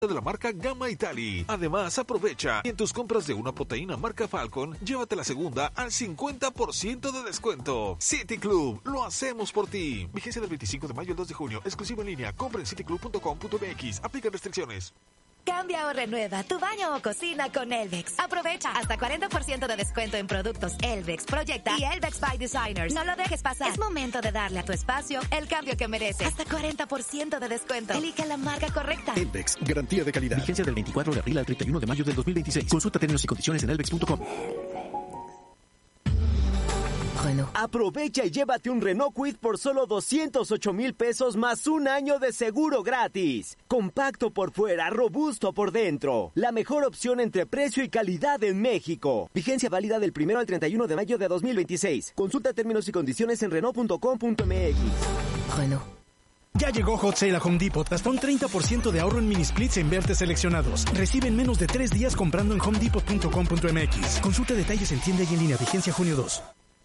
de la marca Gamma Italy. Además, aprovecha y en tus compras de una proteína marca Falcon, llévate la segunda al 50% de descuento. City Club, lo hacemos por ti. Vigencia del 25 de mayo al 2 de junio. Exclusivo en línea. Compra en cityclub.com.mx. Aplica restricciones. Cambia o renueva tu baño o cocina con Elvex. Aprovecha hasta 40% de descuento en productos Elvex, Proyecta y Elvex by Designers. No lo dejes pasar. Es momento de darle a tu espacio el cambio que merece. Hasta 40% de descuento. Elige la marca correcta. Elvex, garantía de calidad. Vigencia del 24 de abril al 31 de mayo del 2026. Consulta términos y condiciones en elvex.com. Aprovecha y llévate un Renault Kwid por solo 208,000 pesos más un año de seguro gratis. Compacto por fuera, robusto por dentro. La mejor opción entre precio y calidad en México. Vigencia válida del 1 al 31 de mayo de 2026. Consulta términos y condiciones en Renault.com.mx. Renault. Ya llegó Hot Sale a Home Depot. Hasta un 30% de ahorro en mini splits e invertes seleccionados. Recibe en menos de 3 días comprando en homedepot.com.mx. Consulta detalles en tienda y en línea. Vigencia junio 2.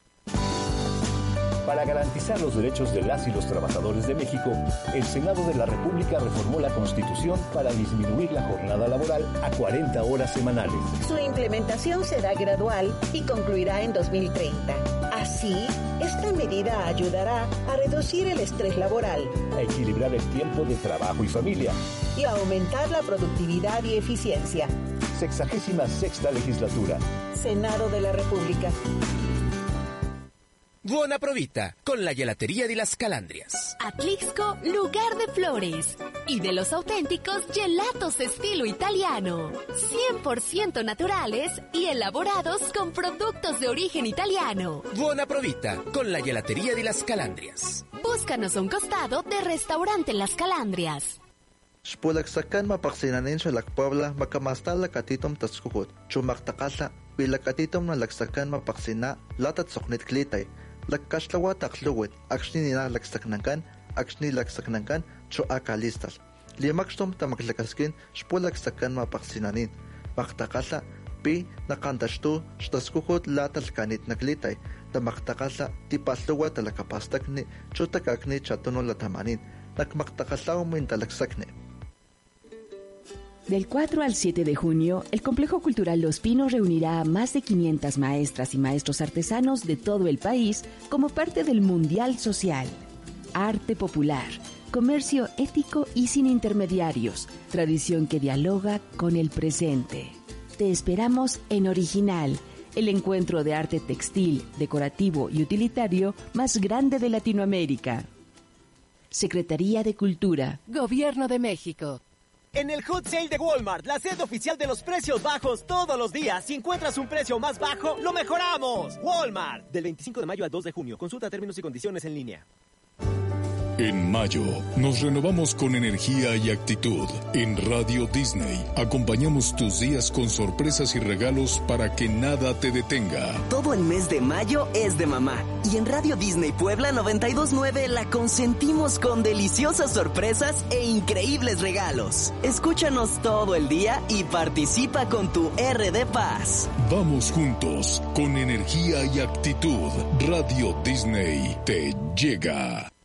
Para garantizar los derechos de las y los trabajadores de México, el Senado de la República reformó la Constitución para disminuir la jornada laboral a 40 horas semanales. Su implementación será gradual y concluirá en 2030. Así, esta medida ayudará a reducir el estrés laboral, a equilibrar el tiempo de trabajo y familia y a aumentar la productividad y eficiencia. 66ª legislatura. Senado de la República. Buona provita, con la gelatería de las Calandrias. Atlixco, lugar de flores. Y de los auténticos gelatos estilo italiano. 100% naturales y elaborados con productos de origen italiano. Buona provita, con la gelatería de las Calandrias. Búscanos a un costado de Restaurante Las Calandrias. Xpulaksakan mapaksinanin sa Lakpuebla makamastala katitom taskuhut. Chumaktakasa, bilakatitom na laksakan mapaksina latat soknit klitay. Lakkaslawa takluwit, akshni nina laksaknankan, akshni laksaknankan, cho akalistas. Limakstom tamaklakaskin, xpulaksakan mapaksinanin. Maktakasa, pi nakantashtu, xtaskuhut latal kanit naklitay. Tamaktakasa, tipasluwa talakapastakni, cho takakni chatuno latamanin. Nakmaktakalaw min talaksakni. Del 4 al 7 de junio, el Complejo Cultural Los Pinos reunirá a más de 500 maestras y maestros artesanos de todo el país como parte del Mundial Social. Arte popular, comercio ético y sin intermediarios, tradición que dialoga con el presente. Te esperamos en Original, el encuentro de arte textil, decorativo y utilitario más grande de Latinoamérica. Secretaría de Cultura. Gobierno de México. En el Hot Sale de Walmart, la sede oficial de los precios bajos todos los días. Si encuentras un precio más bajo, ¡lo mejoramos! Walmart. Del 25 de mayo al 2 de junio. Consulta términos y condiciones en línea. En mayo, nos renovamos con energía y actitud. En Radio Disney, acompañamos tus días con sorpresas y regalos para que nada te detenga. Todo el mes de mayo es de mamá. Y en Radio Disney Puebla 92.9 la consentimos con deliciosas sorpresas e increíbles regalos. Escúchanos todo el día y participa con tu RD Paz. Vamos juntos, con energía y actitud. Radio Disney te llega.